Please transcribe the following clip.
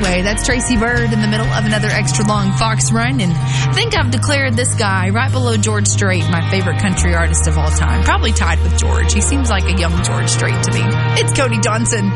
Anyway, that's Tracy Byrd in the middle of another extra long Fox run, and I think I've declared this guy right below George Strait my favorite country artist of all time. Probably tied with George. He seems like a young George Strait to me. It's Cody Johnson.